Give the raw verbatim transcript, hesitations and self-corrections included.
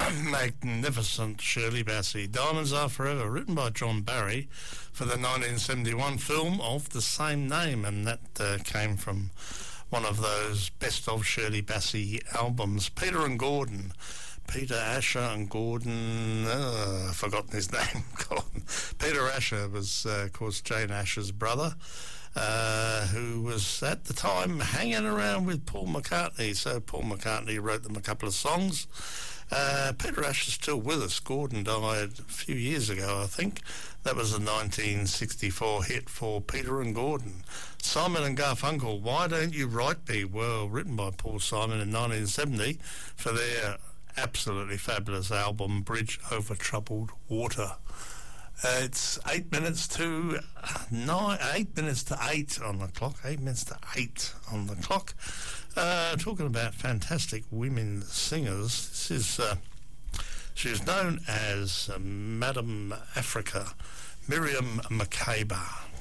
magnificent Shirley Bassey. Diamonds Are Forever, written by John Barry for the nineteen seventy-one film of the same name, and that uh, came from one of those best of Shirley Bassey albums. Peter and Gordon. Peter Asher and Gordon, uh, I've forgotten his name. Peter Asher was, uh, of course, Jane Asher's brother, uh, who was at the time hanging around with Paul McCartney. So Paul McCartney wrote them a couple of songs. Uh, Peter Asher's still with us. Gordon died a few years ago, I think. That was a nineteen sixty-four hit for Peter and Gordon. Simon and Garfunkel, Why Don't You Write Me? Well, written by Paul Simon in nineteen seventy for their absolutely fabulous album Bridge Over Troubled Water. Uh, it's eight minutes to nine, eight minutes to eight on the clock. Eight minutes to eight on the clock. Uh, talking about fantastic women singers. This is uh, she's known as uh, Madam Africa, Miriam Makeba.